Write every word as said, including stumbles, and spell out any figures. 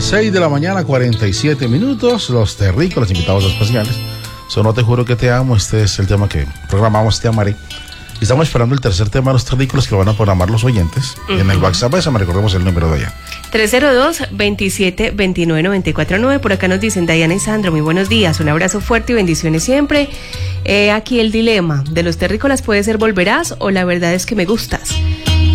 las seis de la mañana, cuarenta y siete minutos. Los terrícolas, invitados especiales. So, no te juro que te amo. Este es el tema que programamos, Te Amaré. Y estamos esperando el tercer tema de los terrícolas que lo van a programar los oyentes. Uh-huh. En el WhatsApp, esa me recordemos el número de allá. tres cero dos, veintisiete veintinueve, noventa y cuatro nueve. Por acá nos dicen Dayana y Sandro, muy buenos días, un abrazo fuerte y bendiciones siempre. Eh, aquí el dilema de los terrícolas puede ser volverás o la verdad es que me gustas.